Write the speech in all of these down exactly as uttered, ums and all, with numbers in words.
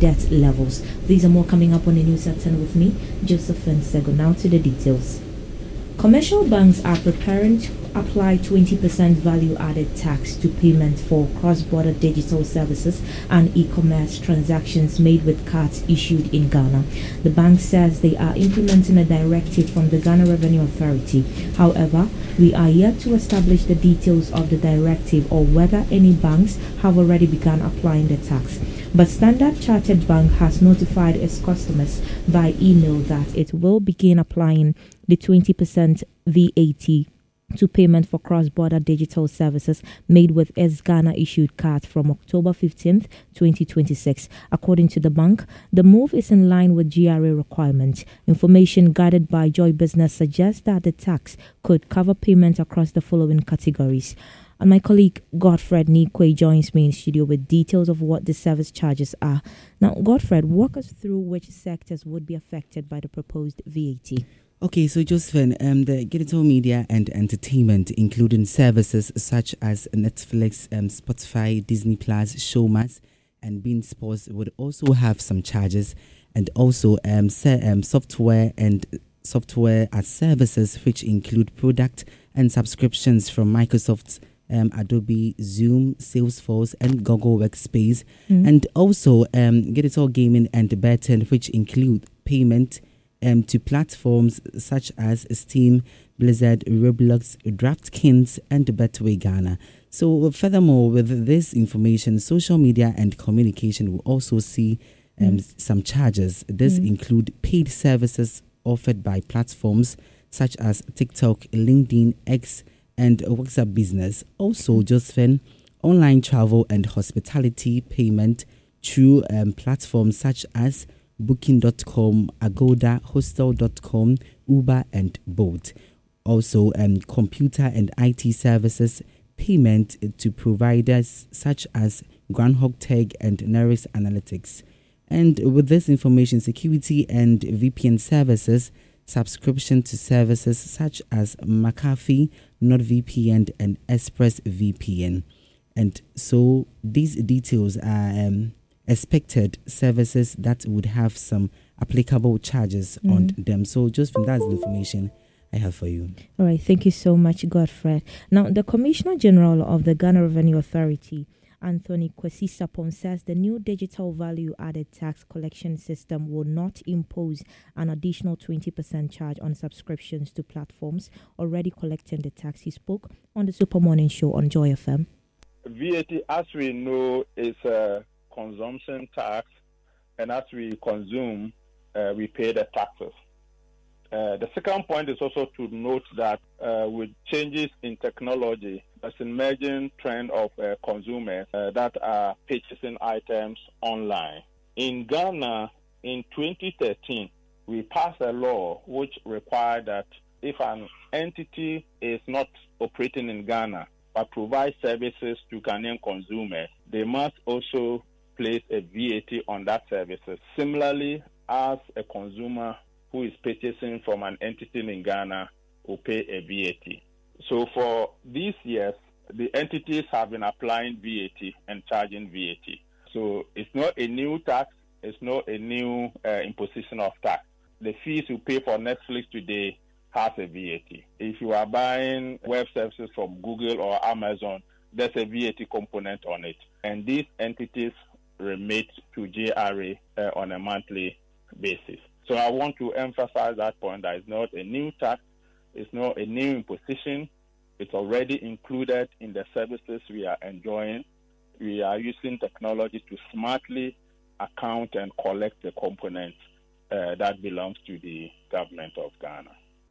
debt levels. These are more coming up on the news at ten with me, Josephine Sego. Now to the details. Commercial banks are preparing to apply twenty percent value-added tax to payment for cross-border digital services and e-commerce transactions made with cards issued in Ghana. The bank says they are implementing a directive from the Ghana Revenue Authority. However, we are yet to establish the details of the directive or whether any banks have already begun applying the tax. But Standard Chartered Bank has notified its customers by email that it will begin applying the twenty percent V A T to payment for cross-border digital services made with its Ghana-issued cards from October fifteenth, twenty twenty-six. According to the bank, the move is in line with G R A requirements. Information gathered by Joy Business suggests that the tax could cover payment across the following categories. And my colleague Godfred Nikwe joins me in studio with details of what the service charges are. Now, Godfred, walk us through which sectors would be affected by the proposed V A T. Okay, so Josephine, um, the digital media and entertainment, including services such as Netflix, um, Spotify, Disney Plus, Showmax, and Bein Sports would also have some charges, and also um, se- um, software and software as services, which include product and subscriptions from Microsoft, um, Adobe, Zoom, Salesforce, and Google Workspace, mm. and also um, digital gaming and betting, which include payment Um, to platforms such as Steam, Blizzard, Roblox, DraftKings, and Betway Ghana. So furthermore, with this information, social media and communication will also see um, mm. some charges. This mm. include paid services offered by platforms such as TikTok, LinkedIn, X, and WhatsApp Business. Also, Josephine, online travel and hospitality payment through um, platforms such as Booking dot com, Agoda, Hostel dot com, Uber, and Bolt. Also, um, computer and I T services payment to providers such as Groundhog Tech and Neris Analytics. And with this information, security and V P N services, subscription to services such as McAfee, NordVPN, and ExpressVPN. And so these details are Um, expected services that would have some applicable charges mm. on them. So just from that information I have for you. All right, thank you so much, Godfred. Now, the Commissioner General of the Ghana Revenue Authority, Anthony Kwesi Sapon, says the new digital value-added tax collection system will not impose an additional twenty percent charge on subscriptions to platforms already collecting the tax. He spoke on the Super Morning Show on Joy F M. V A T, as we know, is a consumption tax, and as we consume, uh, we pay the taxes. Uh, the second point is also to note that uh, with changes in technology, there's an emerging trend of uh, consumers uh, that are purchasing items online. In Ghana, in twenty thirteen, we passed a law which required that if an entity is not operating in Ghana but provides services to Ghanaian consumers, they must also place a V A T on that services. Similarly, as a consumer who is purchasing from an entity in Ghana will pay a V A T. So for these years, the entities have been applying V A T and charging V A T. So it's not a new tax, it's not a new uh, imposition of tax. The fees you pay for Netflix today has a V A T. If you are buying web services from Google or Amazon, there's a V A T component on it. And these entities remit to G R A uh, on a monthly basis. So I want to emphasize that point, that it's not a new tax, it's not a new imposition, it's already included in the services we are enjoying. We are using technology to smartly account and collect the components uh, that belongs to the government of Ghana.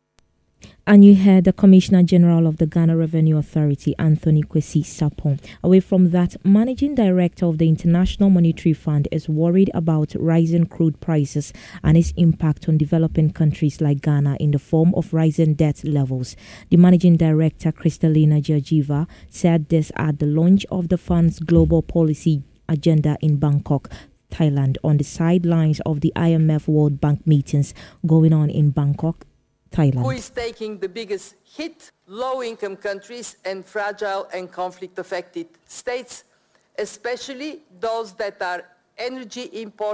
And you heard the Commissioner General of the Ghana Revenue Authority, Anthony Kwesi Sapon. Away from that, Managing Director of the International Monetary Fund is worried about rising crude prices and its impact on developing countries like Ghana in the form of rising debt levels. The Managing Director, Kristalina Georgieva, said this at the launch of the fund's global policy agenda in Bangkok, Thailand, on the sidelines of the I M F World Bank meetings going on in Bangkok, Thailand. Who is taking the biggest hit? Low-income countries and fragile and conflict-affected states, especially those that are energy importers.